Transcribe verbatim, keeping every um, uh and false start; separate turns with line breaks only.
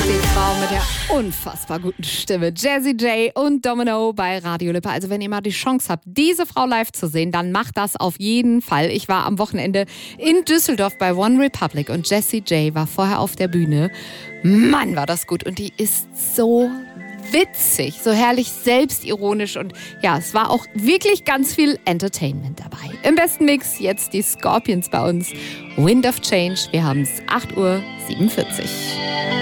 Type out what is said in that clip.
Die Frau mit der unfassbar guten Stimme. Jessie J und Domino bei Radio Lippe. Also wenn ihr mal die Chance habt, diese Frau live zu sehen, dann macht das auf jeden Fall. Ich war am Wochenende in Düsseldorf bei One Republic und Jessie J war vorher auf der Bühne. Mann, war das gut. Und die ist so witzig, so herrlich selbstironisch und ja, es war auch wirklich ganz viel Entertainment dabei. Im besten Mix jetzt die Scorpions bei uns. Wind of Change. Wir haben es acht Uhr siebenundvierzig.